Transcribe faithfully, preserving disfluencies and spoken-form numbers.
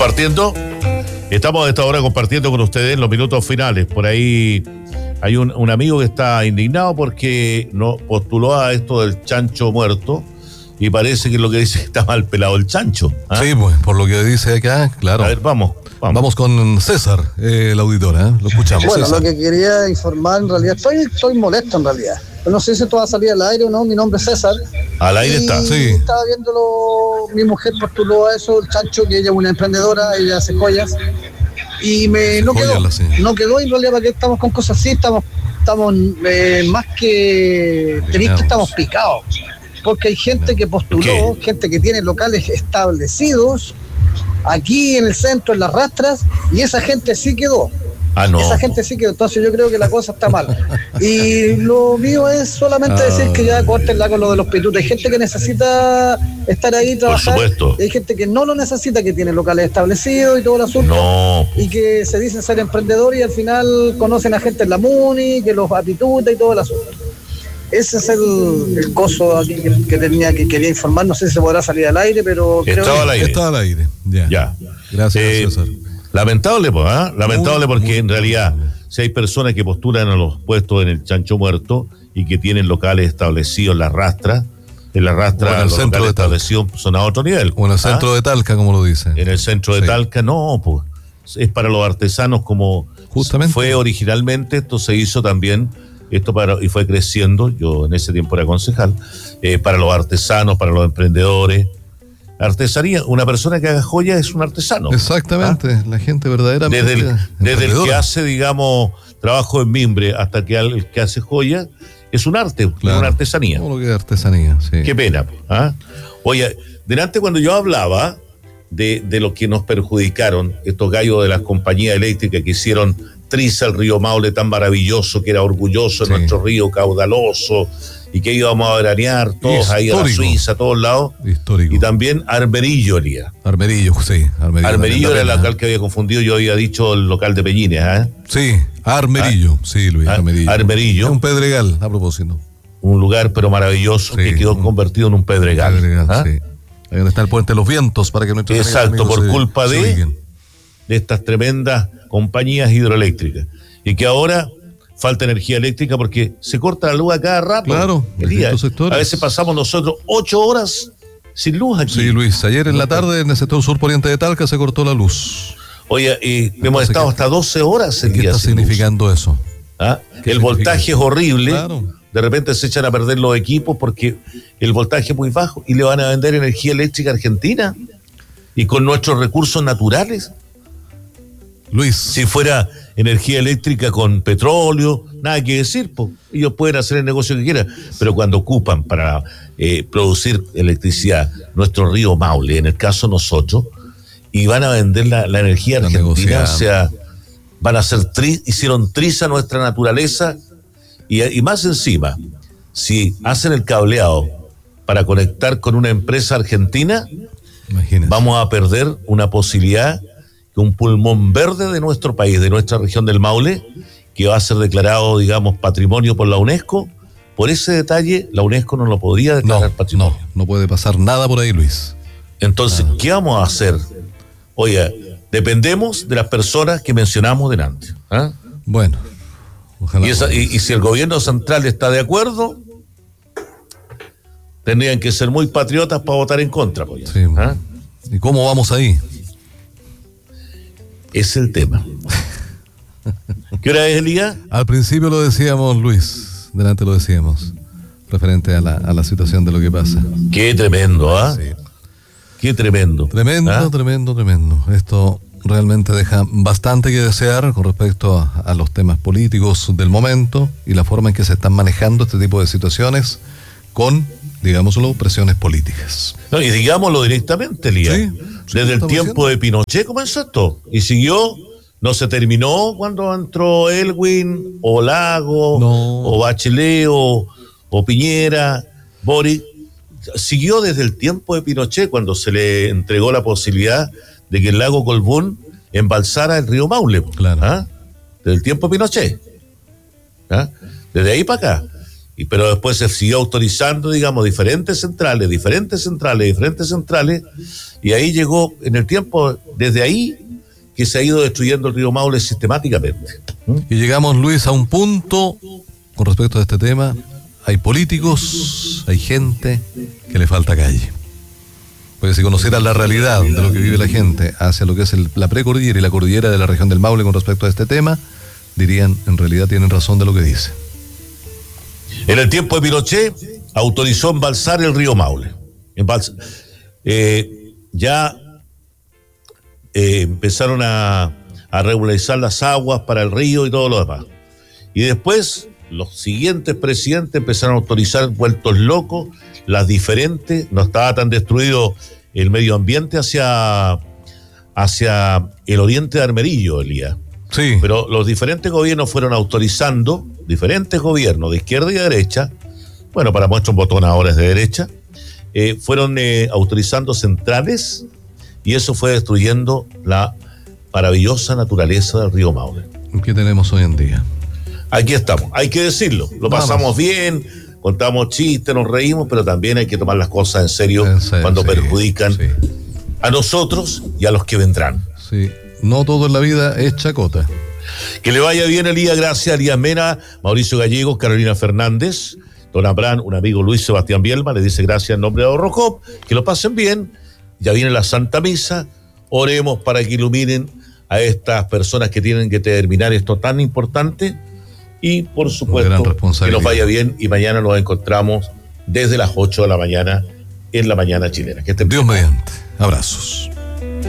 Compartiendo, estamos a esta hora compartiendo con ustedes los minutos finales. Por ahí hay un, un amigo que está indignado porque no postuló a esto del chancho muerto y parece que lo que dice está mal pelado el chancho. ¿Ah? Sí, pues, por lo que dice acá, claro. A ver, vamos. Vamos, vamos con César, eh, el auditor, ¿eh? Lo escuchamos. Bueno, César. Lo que quería informar en realidad, estoy, estoy molesto en realidad. No sé si esto va a salir al aire o no, mi nombre es César. Al aire está. Sí. Estaba viéndolo, mi mujer postuló a eso, el chancho, que ella es una emprendedora, ella hace joyas. Y me no quedó, Joyas, sí. no quedó, y en realidad para qué estamos con cosas así, estamos, estamos eh, más que tristes, estamos picados. Porque hay gente que postuló, gente que tiene locales establecidos aquí en el centro, en las rastras, y esa gente sí quedó. Ah, no. Esa gente sí quedó. Entonces yo creo que la cosa está mal. Y lo mío es solamente Ah, decir que ya córtenla con lo de los pitutos. Hay gente que necesita estar ahí y trabajar. Por supuesto. Y hay gente que no lo necesita, que tiene locales establecidos y todo el asunto. No. Y que se dicen ser emprendedores y al final conocen a gente en la MUNI, que los apituta y todo el asunto. Ese es el, el coso aquí que, que tenía que quería informar. No sé si se podrá salir al aire, pero creo Estaba que... al aire. Está al aire, ya. Ya. Gracias, Eh, César. Lamentable, pues, ¿ah? Lamentable Muy, porque muy en realidad, lamentable. si hay personas que postulan a los puestos en el chancho muerto y que tienen locales establecidos en la rastra, en la rastra O en el los centro locales de Talca. establecidos son a otro nivel. O en el centro ¿Ah? de Talca, como lo dice. En el centro de Sí. Talca, no, pues. Es para los artesanos como Justamente. fue originalmente, esto se hizo también, esto para, y fue creciendo, yo en ese tiempo era concejal, eh, para los artesanos, para los emprendedores. Artesanía, una persona que haga joya es un artesano. Exactamente, ¿Ah? la gente verdaderamente. Desde el, desde el que emprendedora. hace, digamos, trabajo en mimbre hasta que el que hace joya, es un arte, Claro. es una artesanía. Todo lo que es artesanía, sí. Qué pena. ¿Ah? Oye, delante cuando yo hablaba de, de lo que nos perjudicaron, estos gallos de las compañías eléctricas que hicieron triza el río Maule tan maravilloso, que era orgulloso Sí. de nuestro río caudaloso, y que íbamos a veranear todos ahí a la Histórico. Suiza, a todos lados. Histórico. Y también Armerillo, Elías. Armerillo, sí. Armerillo, Armerillo también, era el la local pena. que había confundido, yo había dicho el local de Peñines, ¿eh? Sí, Armerillo, sí, Luis, Ah, Armerillo. Armerillo. Es un pedregal, a propósito. Un lugar pero maravilloso, Sí, que quedó un- convertido en un pedregal. Pedregal, ¿Ah? sí. Ahí donde está el Puente de los Vientos, para que nuestros Exacto, amigos por se- culpa se de- ubiquen. de estas tremendas compañías hidroeléctricas. Y que ahora falta energía eléctrica porque se corta la luz a cada rato. Claro, el día. distintos sectores. A veces pasamos nosotros ocho horas sin luz aquí. Sí, Luis, ayer en la tarde en el sector sur poniente de Talca se cortó la luz. Oye, y hemos Entonces, estado ¿qué- hasta doce horas el ¿Qué día está sin luz. significando eso? ¿Ah? ¿Qué El significa voltaje eso? es horrible. Claro. De repente se echan a perder los equipos porque el voltaje es muy bajo y le van a vender energía eléctrica a Argentina y con nuestros recursos naturales. Luis, Si fuera energía eléctrica con petróleo, nada que decir, pues ellos pueden hacer el negocio que quieran, pero cuando ocupan para eh, producir electricidad nuestro río Maule, en el caso nosotros, y van a vender la, la energía Están argentina, negociando. o sea, van a hacer tri, hicieron triza nuestra naturaleza, y, y más encima, si hacen el cableado para conectar con una empresa argentina, imagínese. vamos a perder una posibilidad, que un pulmón verde de nuestro país, de nuestra región del Maule, que va a ser declarado, digamos, patrimonio por la UNESCO. Por ese detalle, la UNESCO no lo podría declarar No, patrimonio. no, no puede pasar nada por ahí, Luis. Entonces, ¿qué vamos a hacer? Oye, dependemos de las personas que mencionamos delante. ¿Ah? Bueno, ojalá. Y, esa- y- y si el gobierno central está de acuerdo, tendrían que ser muy patriotas para votar en contra. Pues, Sí. ¿ah? ¿Y cómo vamos ahí? Es el tema. ¿Qué hora es, Elías? Al principio lo decíamos, Luis, delante lo decíamos, referente a la, a la situación de lo que pasa. Qué tremendo, ¿ah? Sí. Qué tremendo. Tremendo, ¿Ah? tremendo, tremendo. Esto realmente deja bastante que desear con respecto a, a los temas políticos del momento y la forma en que se están manejando este tipo de situaciones con, digámoslo, presiones políticas. No, y digámoslo directamente, Elías. Sí, sí, Desde lo el estamos tiempo diciendo. de Pinochet comenzó esto. Y siguió, no se terminó cuando entró Elwin, o Lago, No. o Bachelet, o, o Piñera, Boric. Siguió desde el tiempo de Pinochet, cuando se le entregó la posibilidad de que el lago Colbún embalsara el río Maule. Claro. ¿Ah? Desde el tiempo de Pinochet. ¿Ah? Desde ahí para acá. y, pero después se siguió autorizando, digamos, diferentes centrales, diferentes centrales, diferentes centrales, y ahí llegó, en el tiempo, desde ahí, que se ha ido destruyendo el río Maule sistemáticamente. ¿Mm? Y llegamos, Luis, a un punto, con respecto a este tema, hay políticos, hay gente que le falta calle. Porque si conocieran la realidad de lo que vive la gente hacia lo que es el, la precordillera y la cordillera de la región del Maule con respecto a este tema, dirían, en realidad tienen razón de lo que dicen. En el tiempo de Pinochet, autorizó embalsar el río Maule. Embals- eh, ya eh, empezaron a, a regularizar las aguas para el río y todo lo demás. Y después, los siguientes presidentes empezaron a autorizar, vueltos locos, las diferentes, no estaba tan destruido el medio ambiente hacia, hacia el oriente de Armerillo, Elías. Sí. Pero los diferentes gobiernos fueron autorizando, diferentes gobiernos de izquierda y de derecha, bueno, para muestra un botón ahora es de derecha, eh, fueron eh, autorizando centrales y eso fue destruyendo la maravillosa naturaleza del río Maule. ¿Qué tenemos hoy en día? Aquí estamos, hay que decirlo, lo Vamos. pasamos bien, contamos chistes, nos reímos, pero también hay que tomar las cosas en serio, En serio, cuando sí, perjudican sí. a nosotros y a los que vendrán. Sí, no todo en la vida es chacota. Que le vaya bien, Elías, gracias, Elías Mena, Mauricio Gallegos, Carolina Fernández, don Abraham, un amigo Luis Sebastián Bielma, le dice gracias en nombre de Ahorrocop, que lo pasen bien, ya viene la Santa Misa, oremos para que iluminen a estas personas que tienen que terminar esto tan importante, y por supuesto que nos vaya bien, y mañana nos encontramos desde las ocho de la mañana en la mañana chilena. Que estén Dios mediante, abrazos.